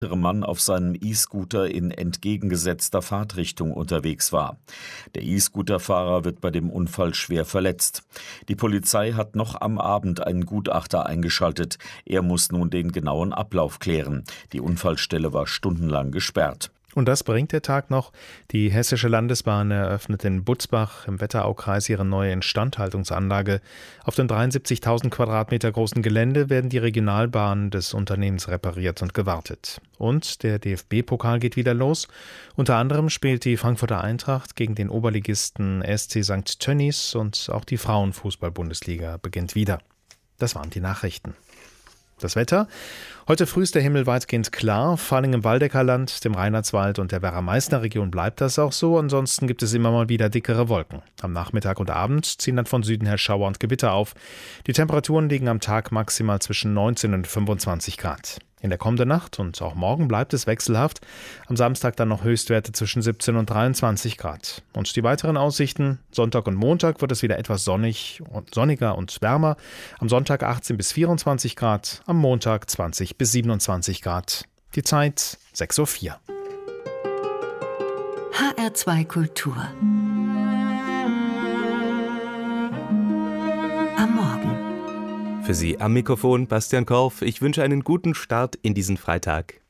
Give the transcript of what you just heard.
Mann auf seinem E-Scooter in entgegengesetzter Fahrtrichtung unterwegs war. Der E-Scooter-Fahrer wird bei dem Unfall schwer verletzt. Die Polizei hat noch am Abend einen Gutachter eingeschaltet. Er muss nun den genauen Ablauf klären. Die Unfallstelle war stundenlang gesperrt. Und das bringt der Tag noch. Die Hessische Landesbahn eröffnet in Butzbach im Wetteraukreis ihre neue Instandhaltungsanlage. Auf dem 73.000 Quadratmeter großen Gelände werden die Regionalbahnen des Unternehmens repariert und gewartet. Und der DFB-Pokal geht wieder los. Unter anderem spielt die Frankfurter Eintracht gegen den Oberligisten SC St. Tönnies und auch die Frauenfußball-Bundesliga beginnt wieder. Das waren die Nachrichten. Das Wetter? Heute früh ist der Himmel weitgehend klar. Vor allem im Waldeckerland, dem Rheinlandswald und der Werra-Meißner-Region bleibt das auch so. Ansonsten gibt es immer mal wieder dickere Wolken. Am Nachmittag und Abend ziehen dann von Süden her Schauer und Gewitter auf. Die Temperaturen liegen am Tag maximal zwischen 19 und 25 Grad. In der kommenden Nacht und auch morgen bleibt es wechselhaft. Am Samstag dann noch Höchstwerte zwischen 17 und 23 Grad. Und die weiteren Aussichten: Sonntag und Montag wird es wieder etwas sonniger und wärmer. Am Sonntag 18 bis 24 Grad, am Montag 20 bis 27 Grad. Die Zeit 6:04 Uhr. HR2 Kultur. Am Morgen. Für Sie am Mikrofon Bastian Korf. Ich wünsche einen guten Start in diesen Freitag.